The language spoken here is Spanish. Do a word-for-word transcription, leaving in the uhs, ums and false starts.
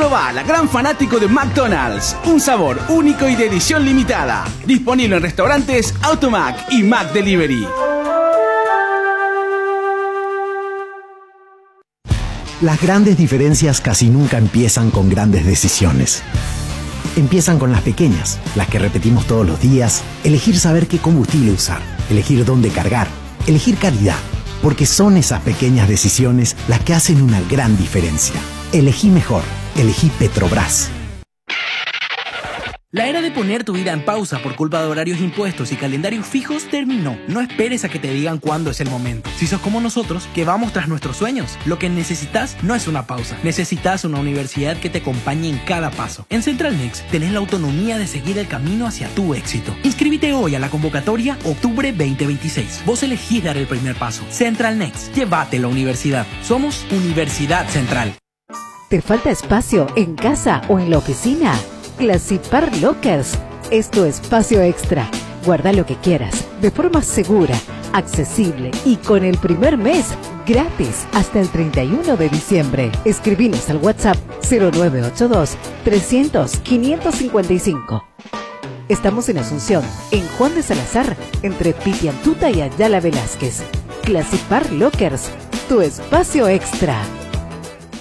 Proba la gran fanático de McDonald's. Un sabor único y de edición limitada. Disponible en restaurantes Automac y Mac Delivery. Las grandes diferencias casi nunca empiezan con grandes decisiones. Empiezan con las pequeñas, las que repetimos todos los días. Elegir saber qué combustible usar, elegir dónde cargar, elegir calidad. Porque son esas pequeñas decisiones las que hacen una gran diferencia. Elegí mejor, elegí Petrobras. La era de poner tu vida en pausa por culpa de horarios impuestos y calendarios fijos terminó. No esperes a que te digan cuándo es el momento. Si sos como nosotros, que vamos tras nuestros sueños, lo que necesitas no es una pausa. Necesitas una universidad que te acompañe en cada paso. En Central Next tenés la autonomía de seguir el camino hacia tu éxito. Inscríbete hoy a la convocatoria Octubre veinte veintiséis. Vos elegís dar el primer paso. Central Next, llévate la universidad. Somos Universidad Central. ¿Te falta espacio en casa o en la oficina? Classipar Lockers es tu espacio extra. Guarda lo que quieras de forma segura, accesible y con el primer mes gratis hasta el treinta y uno de diciembre. Escribinos al WhatsApp cero nueve ocho dos, trescientos, quinientos cincuenta y cinco. Estamos en Asunción, en Juan de Salazar, entre Pitiantuta y Ayala Velázquez. Classipar Lockers, tu espacio extra.